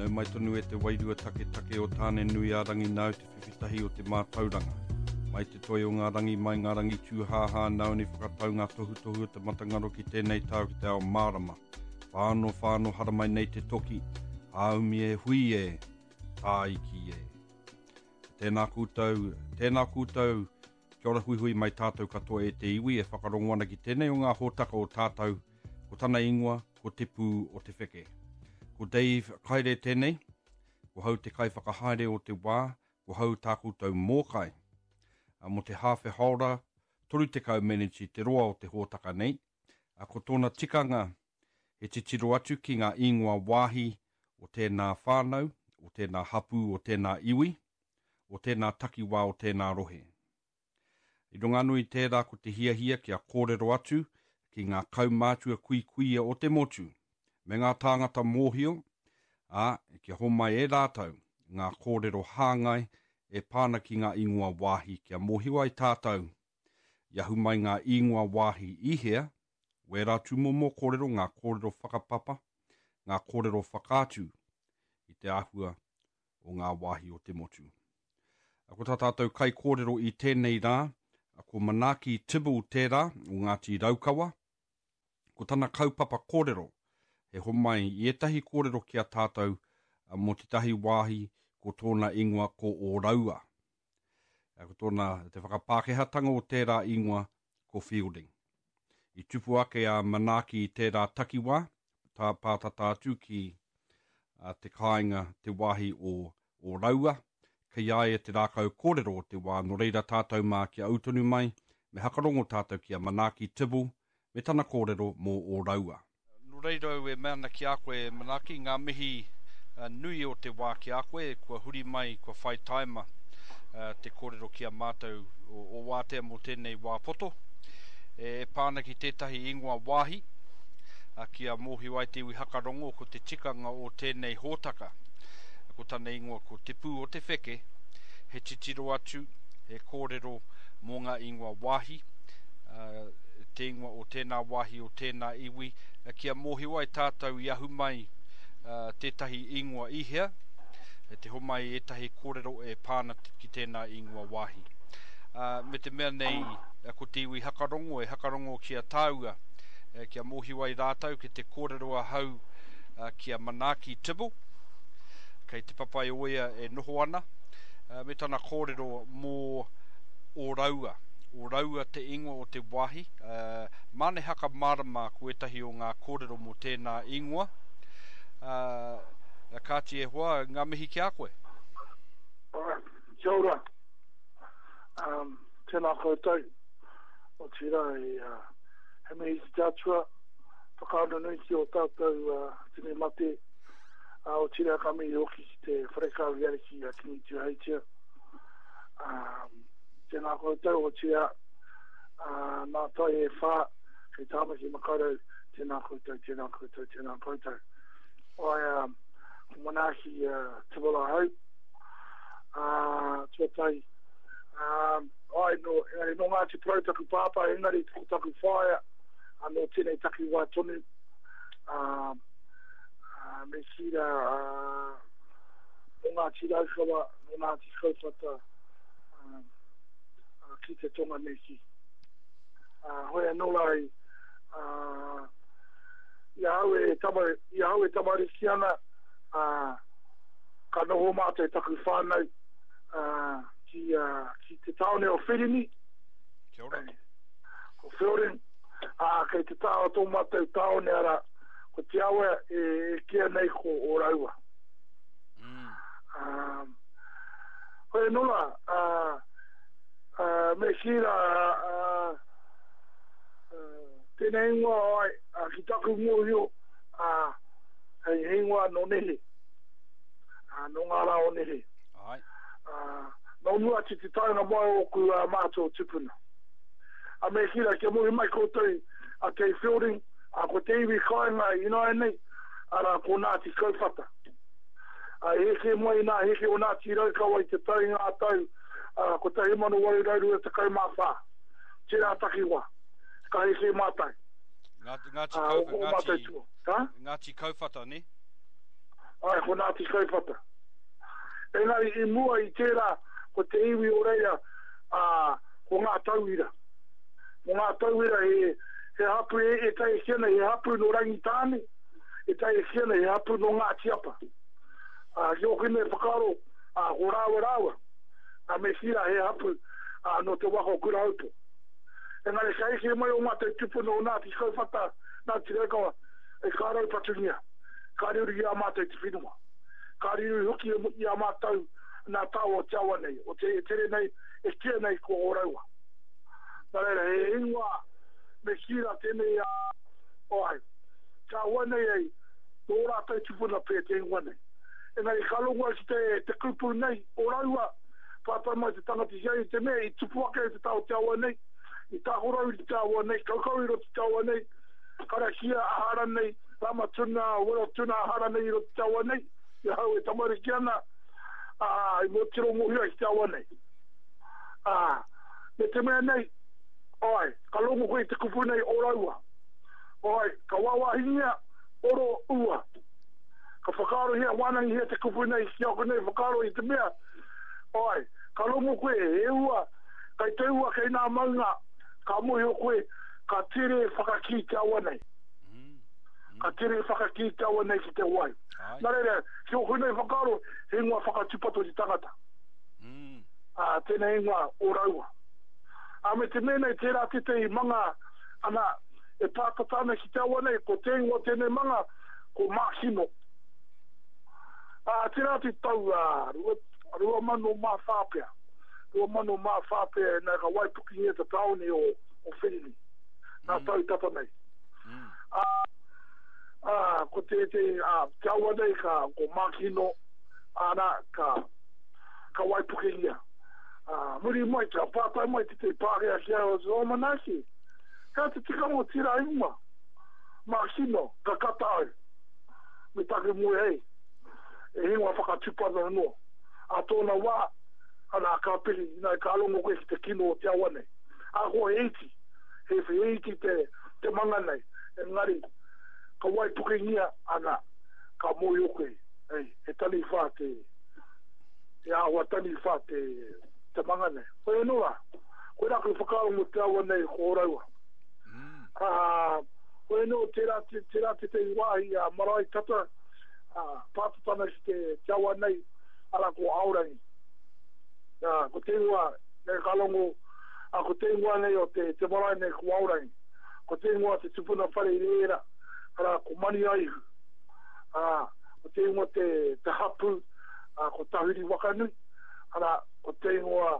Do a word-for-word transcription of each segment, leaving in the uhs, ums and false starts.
Nau mai tonu e te wairua take take o tāne nui a rangi nau te whiwhitahi o te mātauranga. Mai te toi o ngā rangi mai ngā rangi tūhāhā nau ni whakatau ngā tohu tohu o te matangaro ki tēnei tau ki te ao mārama. Whāno whāno haramai nei te toki, haumi e hui e, tāiki e. Tēnā kūtau, tēnā kūtau, kia ora hui hui mai tātou katoa e te iwi e whakarongo ana ki tēnei o ngā hōtaka o tātou, ko tana ingoa, ko te pū o te wheke. Ko Dave kaire tēnei, ko hau te kai whakahaere o te wā, ko hau tā kūtau mōkai. A mo te hawhe haora, toru te kau meneti te roa o te hōtaka nei, a ko tōna tikanga he titiro atu ki ngā ingoa wāhi o tēnā whānau, o tēnā hapu o tēnā iwi, o tēnā takiwā o tēnā rohe. I runga nui tērā ko te hiahia kia kōrero atu ki ngā kaumātua kui kuia o te motu, me ngā tāngata mōhio, a kia homai e rātau, ngā kōrero hāngai e pāna ki ngā ingoa wāhi kia mōhiwa i tātou. Iahu mai ngā ingoa wāhi ihea, wera tūmomo kōrero ngā kōrero whakapapa, ngā kōrero whakātu i te āhua o ngā wāhi o te motu. Ako tā tātou kai kōrero i tēnei rā, ako Manaki Tibu tērā o Ngāti Raukawa, ko tana kaupapa kōrero, he homai i etahi kōrero kia tātou a mo te tahi wāhi ko tōna ingoa ko o raua. A ko tōna te whakapākehatanga o tērā ingoa ko Fielding. I tupu ake a Manaki i tērā takiwā, tā pātata atu ki a te kāinga te wāhi o, o raua, ki ai e te rākau kōrero o te wā no reira tātou mā kia autonu mai, me hakarongo tātou kia Manaki Tibu, me tana kōrero mō o raua. No reira e meana ki a koe Manaki, ngā mihi uh, nui o te wā ki a koe, kua huri mai, kua whai taima uh, te kōrero ki a mātou o, o wātea mō tēnei wā poto. E pāna ki tētahi ingoa wāhi, uh, ki a mōhiwai te iwi hakarongo ko te tikanga o tēnei hōtaka. Ko tana ingoa ko te pū o te wheke, he titiro atu, he kōrero mō ngā ingoa wāhi, uh, te ingoa o tēnā wāhi o tēnā iwi, uh, kia mōhiwa i tātou i ahu mai uh, tētahi ingoa ihea, e te homai e tahi kōrero e pāna ki tēnā ingoa wāhi. Uh, me te mea nei, uh, ko te iwi hakarongo, e hakarongo kia tāua, uh, kia mōhiwa i rātau ki te kōrero a hau uh, kia Manaki Tibu, kei te papai oia e noho ana, uh, me tana kōrero mō o raua, o raua te ingoa o te wāhi, uh, mane haka marama ko etahi o ngā kōrero mō tēnā ingoa, uh, kāti e hoa, ngā mihi ki a koe? Kia ora, um, tēnā koutou, o tira e uh, he mihi ki tātua, whakaano nui ki o tātou uh, tine mate, Uh, o tira kami hoki ki te wharekau iare ki a kini tu haitia. Um, tēnā koutou o tira uh, nā tai e whā, kei tāma ki makaurau, tēnā koutou, tēnā koutou, tēnā koutou. Oi, um, Manaki uh, Tibola hau, uh, tuatai. Um, oi, no, engari, no ngā te prautaku pāpā, engari, taku whaia, anō tēnei taki wā tonu, um, Uh, me kira uh, o ngā tiraukawa, o ngā ti kaupata uh, uh, ki te tonga neki. Uh, hoi anolai, uh, ia hau e tamari, ia hau e tamari ki ana, uh, ka noho mātou taku whānau uh, ki, uh, ki te taone o Whirini. Kia ora. O Whirini, uh, kei te tāo tō mātou taone ara, ko te awa e kia nei ko o raua. Mm. Um, hoi nola, uh, uh, me kira uh, uh, tēnei ingoa ai, uh, ki taku mōhio, uh, hei ingoa no nehe, uh, no ngāra o nehe. Ai. Uh, no nua ti te taunga mai o ku uh, mātou tupuna. A me kira, kia mohi mai koutou, a kei Fielding, a ko te iwi kāinga i nai nei, ara ko Ngāti Kaupata. A heke mai nā heke o Ngāti Raukawa i te tau ngā tau, ara ko te himanu wairau e te kaumawha. Tērā takiwa, ka heke mātai. Ngāti Kaupata, Ngāti Kaupata, ne? Ai, ko nāti kai whata. Engari i mua i tērā, ko te iwi o reia, uh, ko ngā tauira. Ko ngā tauira he, he hapu e, e tai kena, he hapu no rangi tāne, e tai kena, he hapu no ngā tiapa. Uh, ki o kene whakaro, uh, ko rawa rawa, a me whira he hapu uh, no te wako kura aupo. Engari ka eke mai o ngā te tupu no nāti kai whata, nāti rekawa, e kārau patunia. Kāriuri i a mātai te whinua. Kāriuri huki i a mātau nā tau o te awa nei. O te tere nei, e kia nei ko o raua. Nā reira, he ingoa me kira tēnei a oai. Ka ua nei ei, no rātai tupuna pē te ingoa nei. E ngai kalungua ki te, te kupu nei, o raua, pātai mai te tangati hiai te mea, i tupu ake te tau te awa nei, i tāhorau i te awa nei, kaukau i ro te awa nei, kara kia ahara nei, Rama tuna, wera tuna hara nei ro te awa nei. I hau e tamari ki ana, uh, i mo tiro mohia ki te awa nei. Uh, me te mea nei, oi, ka longo koe te kupu nei o raua. Oi, ka wawa hingia, oro ua. Ka whakaro hea, wanangi hea te kupu nei, ki ako nei whakaro i te mea. Oi, ka longo koe, he ua, kai te ua kei nā maunga, ka mohi o koe, ka tere whakaki te awa nei. Ka tere whakaki te awa nei ki te wai. Nā reira, ki o hunei whakaro, he ngua whakatupato ti tangata. Mm. Uh, tēnei ngua o raua. A me te menei tērā tete i manga, ana, e pātatana ki te awa nei, ko te ngua tēnei manga, ko māhino. Uh, tērā te tau, uh, rua, rua mano mā whāpea. Rua mano mā whāpea, nā ka waipuki e te taone o, o whirini. Nā mm. tau tata nei. Mm. Uh, Ah, ko te te ah te awa nei ka ko makino ana ka ka waipuke ia. Ah, muri mai te papa mai te te pare a kia o zo manaki. Ka te tika mo tira inga. Makino ka katai. Me take mo hei. E hinga whakatupa no no. A tōna wā ana ka pili ina ka longo koe ki te kino o te awa nei. A ko eiti. He whi eiti te, te manga nei. E ngari ka waipuke ngia ana ka moi o koe. Ei, e tani wha te e awa tani wha te te manga nei. Koe noa, koe raka i whakaro mo te awa nei ko raua. Mm. Uh, koe noa te rate te, rate te iwahi a uh, marae tata uh, pātatana ki te, te awa nei ala ko aurangi. Uh, ko te ingoa, nei kalongo, uh, ko te ingoa nei o te, te marae nei ko aurangi. Ko te ingoa te tupuna whare i reera. Ara ko mani aihu. Ah, ko te ingoa te, te hapu, ah, ko tahiri wakanui. Ara ko te ingoa,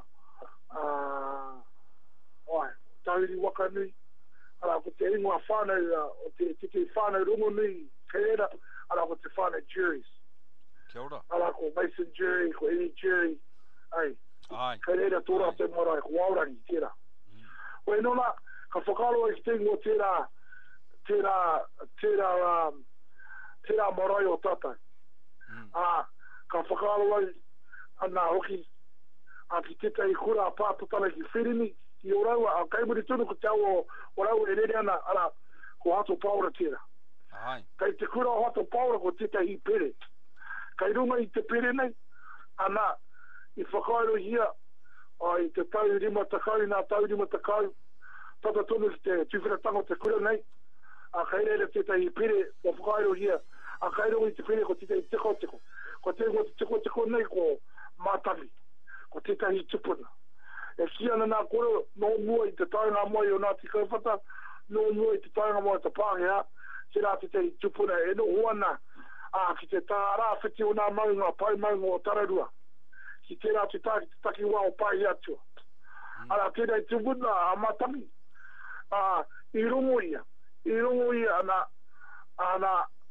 ah, oi, tahiri wakanui. Ara ko te ingoa whānau, o te tiki whānau rungo nui, keera. Ara ko te whānau juries. Kia ora. Ara ko Mason jury, ko Eddie jury. Ai, ai. Keera tōra te marae, ko Waurangi, tēra. Mm. Koe nona, ka whakaro e ki te ingoa tēra, tērā, tērā, um, tērā marae o tata. Mm. Ah, ka whakaro ai, ana hoki, a ki teta i kura a pātatana ki whirini, ki o raua, a kaimuri tunu ko te au o, o raua e rere ana, ana, ko hato paura tērā. Ai. Kai te kura o hato paura ko teta i pere. Kai runga i te pere nei, ana, i whakairo hia, ai te tau rima takau, nā tau rima takau, tata tunu ki te tuwhiratango te kura nei, a kairere te tai pere o whakairo hia, a kairo i te pere ko te tai teko teko, ko te ko te teko teko nei ko mātami, ko te tai tupuna. E kia na nā koro, no mua i te taunga mai o nā tika whata, no mua i te taunga mai o te pāhea, te rā te tai tupuna, e no huana, a ki te tā rā whiti o nā maunga, pai maunga o tararua, ki te rā te tā ki te taki wā o pai atua. Ara te tai tupuna a mātami, a i rongo ia, i rongo i ana, ana,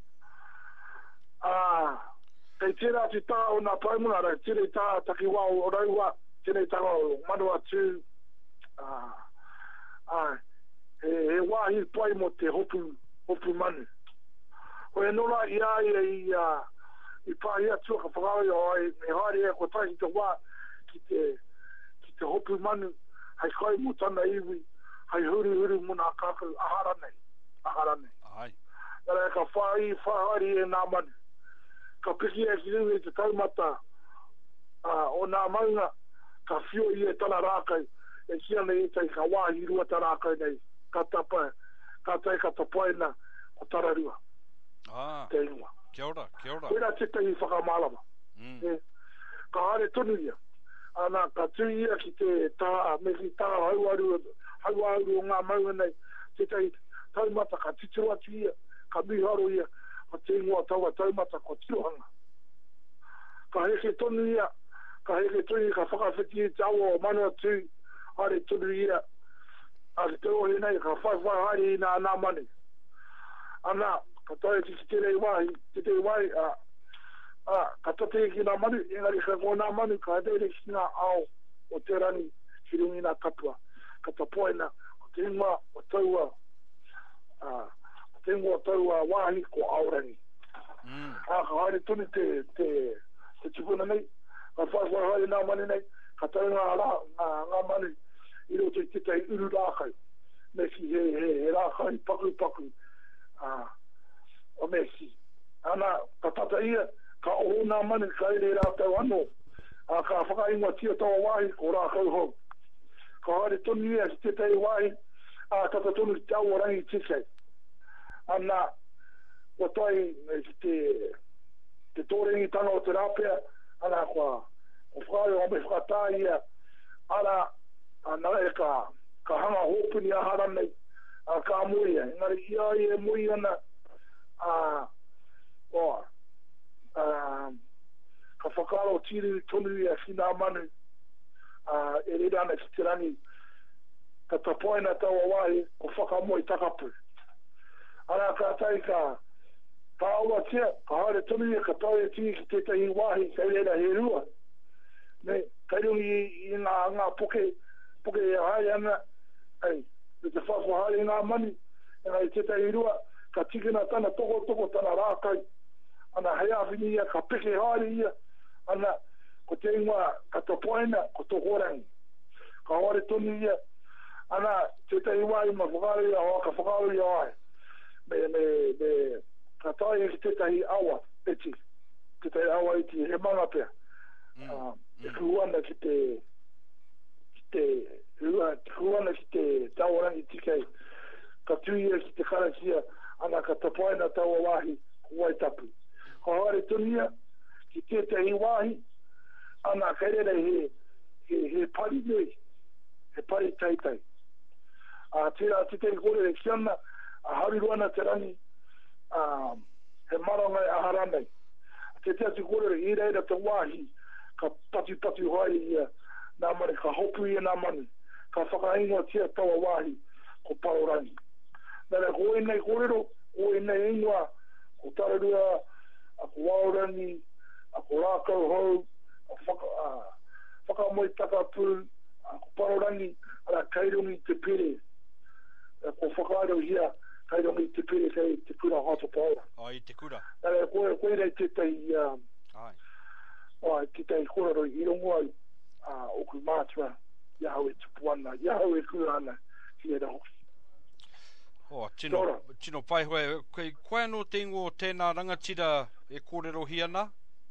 ah, kei tērā te tā o nā paimuna, rai tere tā taki wā o raua, tere tā o manua tū, ah, ah, he, he wāhi pai mo te hopu, hopu manu. Ko e nora i ai e i, uh, i pāhi atua ka whakao o ai, me haere e ko tahi te wā, ki te, ki te hopu manu, hai kai mo tana iwi, hai huri huri muna kākau ahara nei. Ahara nei. Ai. Nara ka whai, whahari e nā manu. ka piki e ki ringi te taumata o nā maunga ka whio i e tana rākai e kia nei e tai ka wāhi rua ta rākai nei ka tapai ka tai ka tapaina o tararua Ah, te ingoa kia ora, kia ora. koira te tai whakamālama Mm. e, ka hare tonu ia ana ka tui ia ki te tā me ki tā hauaru hauaru o ngā maunga nei te tai taumata ka titiro atu ia ka miharo ia o te ingoa taua taumata ko tirohanga ka heke tonu ia ka heke tonu ka whakawhiti i taua o manua tui hare tonu ia a te ohe nei ka whaiwhai hari i nā nā mani ana ka tae ki te rei wahi te te wahi a a ka tate ki nā mani engari ka ko nā mani ka tere ki ngā ao o te rani ki rungi nā kapua ka tapoina o te ingoa o taua a o te ingoa o taua wahi ko aorangi Mm. a ka haere tuni te te te tupuna nei ka whaiwhai hari nā mani nei ka tae ngā rā ngā, ngā mani i roto i te tei uru rākai me ki he, he, he rākai paku paku a o me ki ana ka tata ia ka oho nā mani ka ere rātau anō a ka whakaingoa tia tawa wahi ko rākau hou ka haere tuni ia ki te tei wahi a tata tonu ki te awarangi tikei ana o toi ki te te tōrengi tanga o te rāpea ana kua o whakaio o me whakatā ia ana ana e ka ka hanga hōpuni a hara nei a ka muia engari ia i e mui ana a o a ka whakaro tiri tonu ia ki nā manu a e reda ana ki te rani ka tapoina taua wahi ko whakamoi takapu ana ka tai ka ka aua tia, ka haere tonu ia ka tau e tii ki te tahi wahi ka reira he rua. Ne, ka rungi i ngā, ngā poke, poke e haere ana, ei, me te whako haere ngā mani, e ngā i te tahi rua, ka tikina tana toko toko tana rākai, ana hei awhini ia, ka peke haere ia, ana, ko te ingoa, ka tapoina, ko toko rangi. Ka haere tonu ia, ana, te tahi wahi ma whakaro ia hoa, ka whakaro ia hoa. Me, me, me, ka tae ki te tahi awa, eti, te tahi awa eti, he manga pia. Mm. Uh, e kuana ki te, ki te, kuana ki te tawarangi tikei, ka tuia ki te karakia, ana ka tapaina tawa wahi, kuwai tapu. Ka haere tunia, ki te tahi wahi, ana ka rere he, he, he pari nei, he pari taitai. A uh, tira, te te kore e kiana, a hariruana te rangi, Um, he marangai a haranei. Te te ati kore i reira te wahi, ka pati pati hoai ia, nā mani, ka hopu ia nā mani, ka whakaingoa tia tawa wahi, ko paurangi. Nere, ko e nei korero, ko e nei ingoa, ko tararua, a ko waurangi, a ko rākau hou, a whaka, a, whakamoi takapu, a ko paurangi, a la kairungi te pere, a ko whakaaro hia, kai rongi te pere kei te kura hato paura. O, i te kura. Nere, koe, koe rei te tei, um, Ai. ai, te tei kororo i rongo ai, uh, o ku mātua, iahau e tupu ana, iahau e kura ana, ki e hoki. O, tino, Tora. tino pai hoe, koe, koe anō te ingo tēnā rangatira e kōrero hi ana?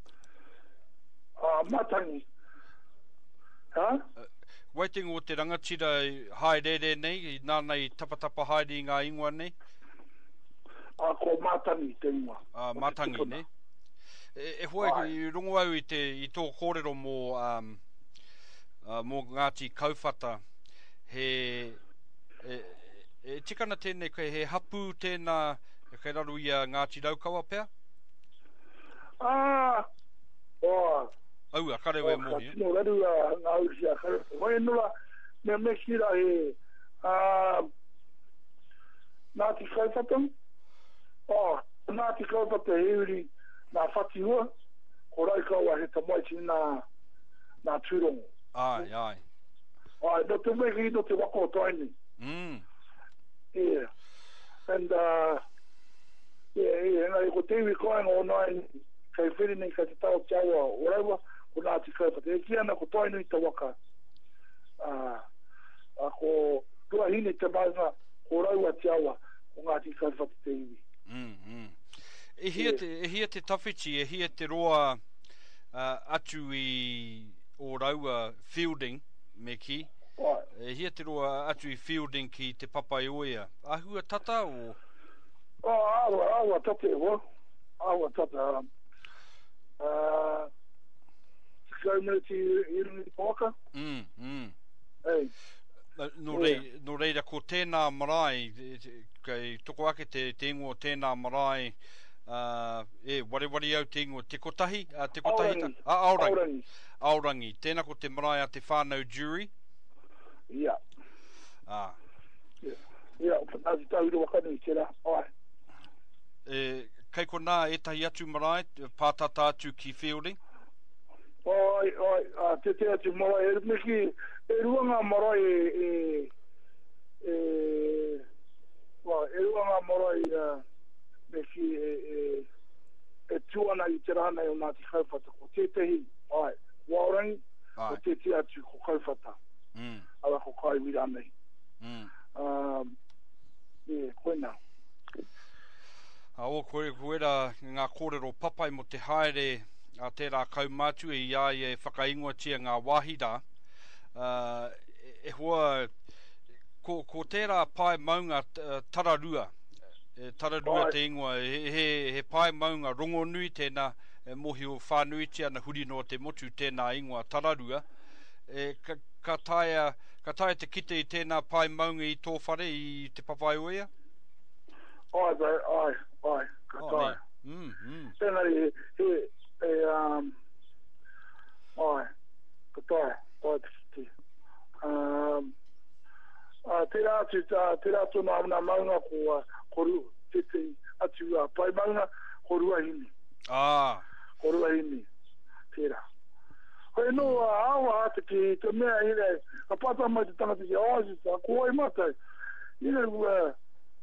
Uh, matangi. Ha? Uh, Wai te ingo te rangatira haerere nei, nānei tapatapa haere i ngā ingoa nei? A ko matangi te ingoa. Uh, matangi nei? E, e hoi, Ai. i rongo au i te, i tō kōrero mō, um, uh, mō Ngāti Kauwhata, he, e, e tikana tēnei, koe he hapu tēnā, e kei raru i a Ngāti Raukawa pēr? Ah, oh, Au, a kare we mohi, eh? no, raru a ngā usi a kare. Hoi nula, me me kira he, uh, Ngāti Kauwhata. Oh, Ngāti Kauwhata he uri nā whatiua, ko Raukawa he tamaiti nā, nā tūrongo. Ai, ai. Ai, no te mehi, no te wako taini. Mm. Yeah. And, uh, yeah, yeah, ngai ko te iwi koenga o nai, kai whiri nei kai te tau te aua o raua, ko Ngāti Kauwhata. E ki ana ko tainu i te waka. Uh, a ko tuahine te maunga, ko raua te aua, ko Ngāti Kauwhata te iwi. Mm, mm. e hia te, e hia te tawhiti, e hia te roa uh, atu i o raua fielding, me ki. Ai. E hia te roa atu i fielding ki te papai oia. Ahua tata o? Oh, awa, awa tata e hoa. Awa tata. Uh, Sikau minute i rungi poka. Mm, mm. Ei. No rei, no reira, ko tēnā marae, kei toko ake te, te ingoa tēnā marae, uh, e, ware ware au te ingoa, te kotahi? Uh, te kotahi Aorangi. Ta? Ah, Aorangi. Aorangi. Aorangi. Tēnā ko te marae a te whānau jury? Ia. Ah. Ia. Ia, nāsi tāwira wakani i tērā. Ai. E, kei ko nā etahi atu marae, pātata atu ki fielding? Oi, oi, a te te atu marae, e meki, e ruanga marae e, e, e, wa, e ruanga marae e, meki e, e, e tuana i te rana o Ngāti Kauwhata, ko te tehi, ai, Waorangi, ko te te atu ko Kauwhata, Mm. ala ko kai wira nei. Mm. Um, e, koina. A o koe koera ngā kōrero papai mo te haere a tērā kaumātu e ia e whakaingoa tia ngā wāhira. Uh, e, e hoa, ko, ko tērā pai maunga uh, tararua, e, tararua Ai. te ingoa, he, he, he pai maunga rongo nui tēnā, e, mohi o whānui tia na huri no te motu tēnā ingoa tararua. E, ka, ka, taia, ka taia te kite i tēnā pai maunga i tō whare i te papai oia? Ai, bai, ai, ai, ka Oh, tae. ne. Mm, mm. Tēnari, he, he, e, um, ai, ka tae, tae te kiti. Um, uh, tērā atu, uh, tērā atu nā nā maunga ko, uh, ko ru, te te atu uh, pai maunga, ko ruahini, Ah, ko ruahini, tērā. Hoi no, uh, awa ate ki te mea hine, ka pata mai te tangata ki aasita, ko ai matai, hine, uh,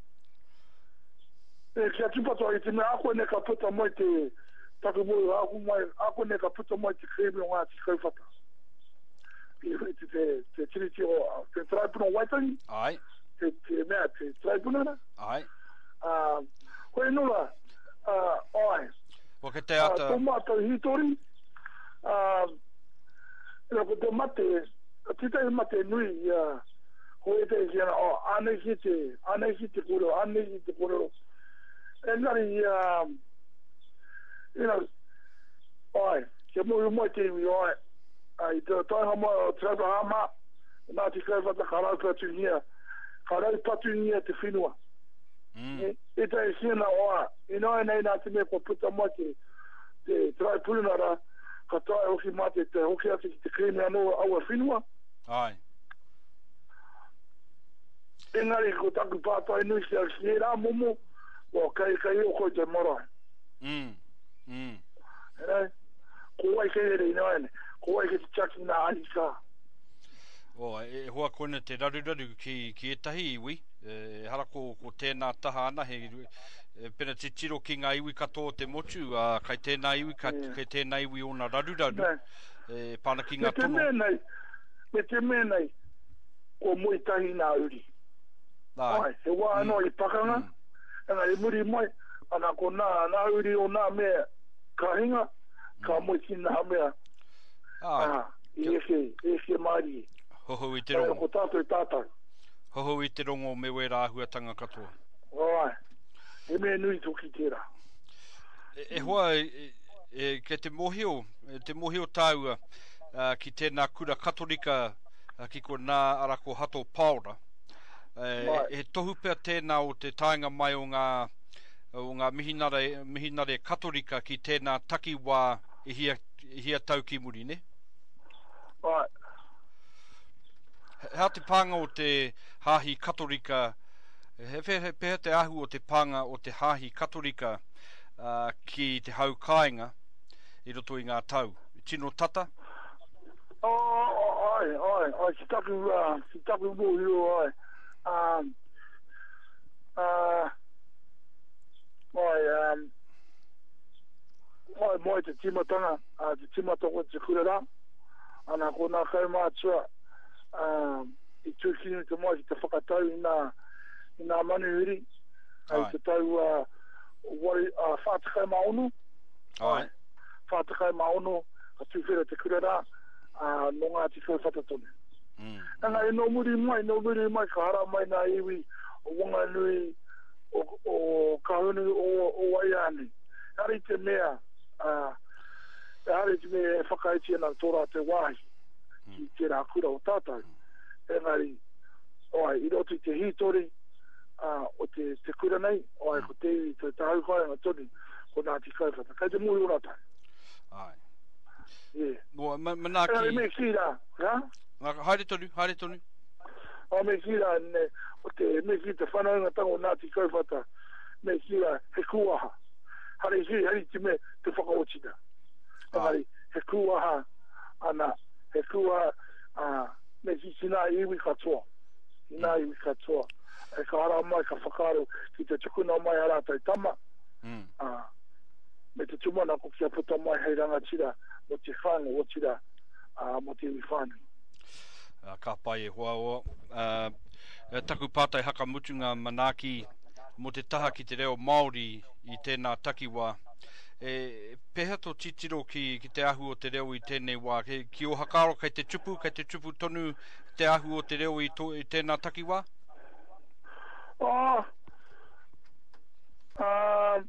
e kia tupatoa i te mea, ako ne ka puta mai te taku mui, ako, mai, ako ne ka puta mai te kremi o Ngāti Kauwhata. I te, te, te tiriti o, te traipuna Waitangi, ai, te, te mea, te traipuna na. ai. Uh, hoi nula, uh, ai, Wa ke te uh, ata... tō mātou hitori, uh, ina ko te mate, te te mate nui, uh, hoi te ki ana, oh, anei ki te, anei ki te kōrero, anei ki te kōrero. Engari, um, you know, ai, ke mui moi te iwi, ai, ai, te tainga mai o Trevor Hama, Ngāti Kauwhata, ka rau patu ngia, ka rau patu ngia te whenua. Mm. E, e te e siena oa, e nai nei nā te mea ko puta mai te, te trai pūnara, ka tae hoki mai te, te hoki ati ki te kremi anō aua whenua. Ai. Engari, ko taku pātai nui ki a ki rā momo, o kai kai o koe te marae. Mm. Mm. Right? Ko wai kei ere ina ene. Ko wai ke te chaki nā ani ka. O, e hoa kone te raruraru ki, ki etahi iwi. E hara ko, ko tēnā taha ana, he e, pena te tiro ki ngā iwi katoa te motu, a kai tēnā iwi, kai, Yeah. kai tēnā iwi o nā raruraru. Nei. E, pāna ki Me ngā te tono. mea nei, me te mea nei, ko mui tahi nā uri. Ai, he wā anō i pakanga, anga i muri mai, ana ko nā, nā uri o nā mea kahinga, ka mui ki nā mea, Ai. ah, i eke, eke maari. Hoho i te Ai, rongo. ko tātou tātou. Hoho i te rongo me wē rāhuatanga katoa. Ai, he mea nui toki tērā. E, e hoa, e, e, ke te mohio, e, te mohio tāua, uh, ki tēnā kura katolika, uh, ki ko nā ara ko hato paora. E, Right. e tohu pea tēnā o te tainga mai o ngā, o ngā mihinare, mihinare katolika ki tēnā takiwā i hia, i hia tau ki muri, ne? Ai, Hea te pānga o te hāhi katolika, he whe- pēhea te ahu o te pānga o te hāhi katolika uh, ki te hau kāinga i roto i ngā tau. Tino tata? oh, oh, ai, ai, ai, ki taku, uh, ki taku mōhio, ai. Um, uh, mai, um, mai, mai te timatanga, uh, te timatoko te kurera, ana ko nā kaumātua, um, i tūkinu te mai ki te whakatau i nā, i nā manuhiri, ai Ai. te tau, uh, wari a whātakai maunu. Ai. Whātakai maunu, a tūwhera te kurera, a no ngā te kai whatatone. Nanga e no muri mai, no muri mai, ka hara mai nā iwi, o wanga nui, o, o kahunu o, o waiani. Hari te mea, a, e hari te mea e whakaiti ana tōra te wahi, ki te rā kura o tātai. Engari, oai, i roto i te hitori, uh, o te, te kura nei, oai, ko te iwi, te tahau kai ngā toni, ko nā te kai whata. Kai te mui ora tai. Ai. Yeah. Mo, manaki... Engari, me ki rā, ha? Haere tonu, haere tonu. O me ki rā, ne, o te, me ki te whanaunga tango nā te kai whata, me ki rā, he kuaha. Hari ki, hari te me, te whakaotina. Engari, he kuaha, ana, he kuaha, uh, me ki sina iwi katoa. Ina iwi katoa. E ka ara mai ka whakaro ki te tukuna mai ara tai tama. Mm. Uh, me te tumana ko kia puta mai hei ranga tira mo te whanga o tira uh, mo te iwi whānui. Uh, ka pai e hoa o. Uh, e taku pātai haka mutunga manaki mo te taha ki te reo Māori i tēnā takiwā. E peha tō titiro ki, ki te ahu o te reo i tēnei wā. Ki, ki o hakaro kai te tupu, kai te tupu tonu te ahu o te reo i, to, i tēnā takiwā? Oh, uh,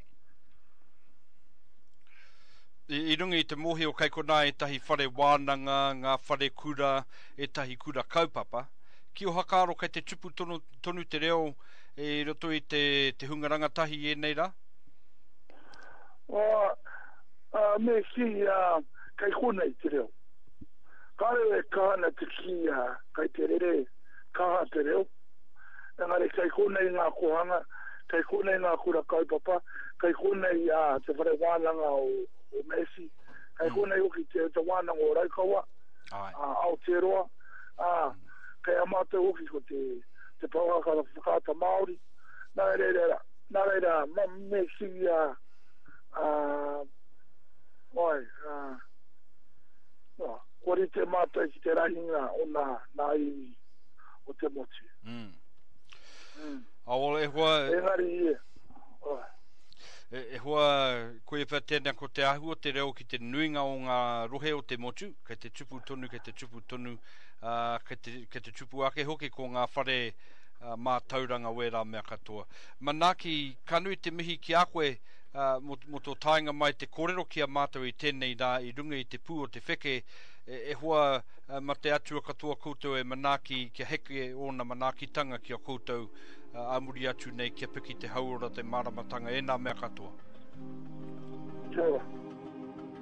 I, I rungi i te mohe o kai kona e tahi whare wānanga, ngā whare kura, e tahi kura kaupapa. Ki o hakaro kai te tupu tonu, tonu te reo e roto i te, te hungaranga tahi e nei rā? uh, uh, me ki uh, kai kona i te reo. Kare e kāna te ki uh, kai te rere kaha te reo. Engari kai kona i ngā kohanga, kai kona i ngā kura kaupapa, kai kona i uh, te whare wānanga o, o Messi, kai mm. kona i oki te, te wānanga o Raikawa, uh, Aotearoa, uh, kai amata oki ko te, te pauhaka whakata Māori. Nā reira, nā reira, ma me si uh, uh, oi, uh, uh, kori te mātai ki te rahinga o nā, nā iwi o te moti. Mm. Mm. Awol e hoa... Engari ie. Oi. E, e hoa koe wha tēnā ko te ahu o te reo ki te nuinga o ngā rohe o te motu, kei te tupu tonu, kei te tupu tonu, uh, kei, te, kei te tupu ake hoki ko ngā whare uh, mā tauranga wera mea katoa. Manaki, kanui te mihi ki a koe uh, mo, mo tō tainga mai te kōrero ki a mātou i tēnei rā i runga i te pū o te wheke, e, e hoa uh, ma te atua katoa koutou e manaki kia heke o na manaki tanga ki a koutou uh, amuri atu nei kia piki te haura te maramatanga e nā mea katoa. Kia ora.